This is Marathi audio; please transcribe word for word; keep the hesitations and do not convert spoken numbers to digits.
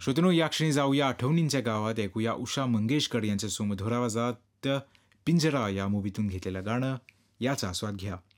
श्रोतनो, या क्षणी जाऊया आठवणींच्या गावात. ऐकूया उषा मंगेशकर यांच्या सुमधुर आवाजात पिंजरा या मूवीतून घेतलेलं गाणं. याचा आस्वाद घ्या.